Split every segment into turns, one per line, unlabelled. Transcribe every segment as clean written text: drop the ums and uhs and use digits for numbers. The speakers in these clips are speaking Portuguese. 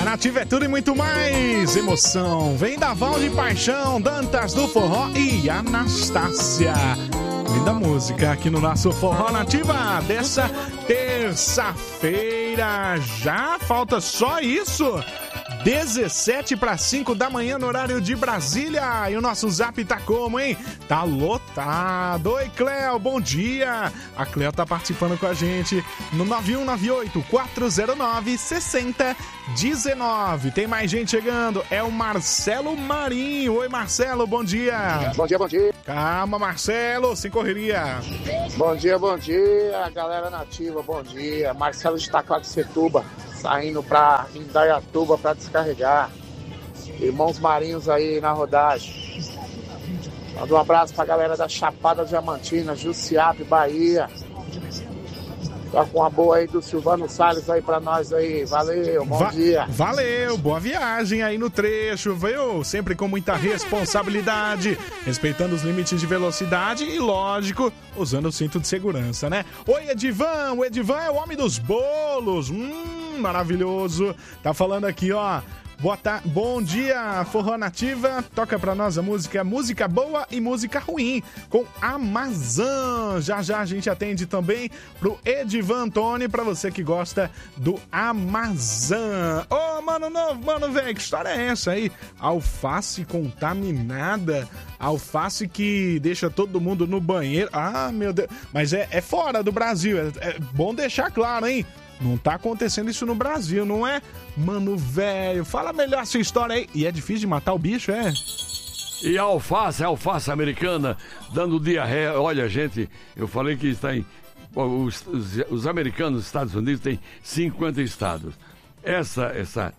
Nativa é tudo e muito mais emoção. Vem da Val de Paixão, Dantas do Forró e Anastácia. Linda música aqui no nosso Forró Nativa dessa terça-feira. Já falta só isso. 17:05 da manhã no horário de Brasília. E o nosso zap tá como, hein? Tá lotado. Oi, Cléo, bom dia. A Cléo tá participando com a gente no 9198-409-6019. Tem mais gente chegando. É o Marcelo Marinho. Oi, Marcelo, bom dia.
Bom dia, bom dia.
Calma, Marcelo, sem correria.
Bom dia, galera nativa, bom dia. Marcelo de Itaquaquecetuba, saindo pra Indaiatuba pra descarregar. Irmãos Marinhos aí na rodagem. Manda um abraço pra galera da Chapada Diamantina, Jussiape, Bahia. Tá com uma boa aí do Silvano Salles aí pra nós aí. Valeu, bom dia.
Valeu, boa viagem aí no trecho, viu? Sempre com muita responsabilidade, respeitando os limites de velocidade e, lógico, usando o cinto de segurança, né? Oi, Edivan, o Edivan é o homem dos bolos. Maravilhoso. Tá falando aqui, ó. Bom dia, Forró Nativa. Toca pra nós a música boa e música ruim, com Amazon. Já já a gente atende também pro Edivan Antônio, pra você que gosta do Amazon. Ô, mano novo, mano velho, que história é essa aí? Alface contaminada, alface que deixa todo mundo no banheiro. Ah, meu Deus, mas é fora do Brasil, é bom deixar claro, hein? Não tá acontecendo isso no Brasil, não é? Mano, velho, fala melhor essa história aí. E é difícil de matar o bicho, é?
E a alface americana, dando diarreia. Olha, gente, eu falei que está em... Os americanos, Estados Unidos, têm 50 estados. Essa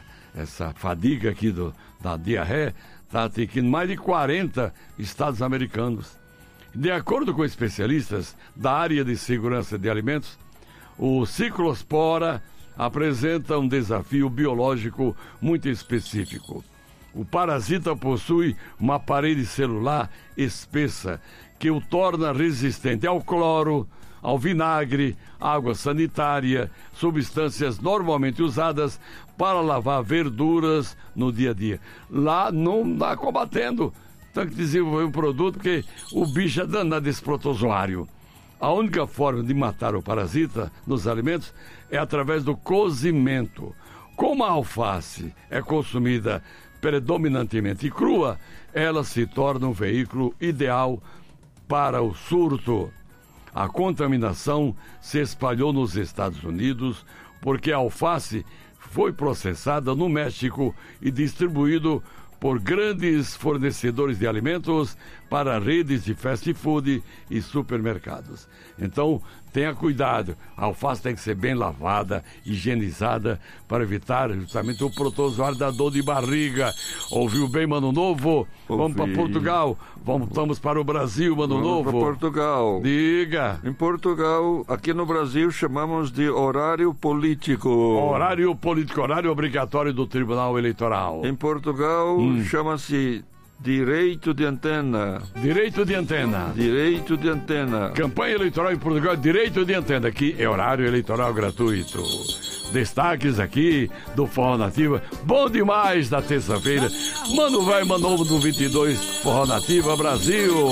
fadiga aqui da diarreia está atingindo mais de 40 estados americanos. De acordo com especialistas da área de segurança de alimentos, o ciclospora apresenta um desafio biológico muito específico. O parasita possui uma parede celular espessa que o torna resistente ao cloro, ao vinagre, água sanitária, substâncias normalmente usadas para lavar verduras no dia a dia. Lá não está combatendo. Tem que desenvolver um produto porque o bicho é danado desse protozoário. A única forma de matar o parasita nos alimentos é através do cozimento. Como a alface é consumida predominantemente crua, ela se torna um veículo ideal para o surto. A contaminação se espalhou nos Estados Unidos porque a alface foi processada no México e distribuído por grandes fornecedores de alimentos para redes de fast food e supermercados. Então, tenha cuidado. A alface tem que ser bem lavada, higienizada, para evitar justamente o protozoário da dor de barriga. Ouviu bem, Mano Novo? Vamos para Portugal. Voltamos para o Brasil, Mano Novo.
Para Portugal.
Diga.
Em Portugal, aqui no Brasil, chamamos de horário político.
Horário político, horário obrigatório do Tribunal Eleitoral.
Em Portugal, chama-se direito de antena.
Direito de antena.
Direito de antena.
Campanha eleitoral em Portugal, direito de antena. Aqui é horário eleitoral gratuito. Destaques aqui do Forró Nativa. Bom demais da terça-feira. Mano vai, Mano Novo do 22, Forró Nativa Brasil.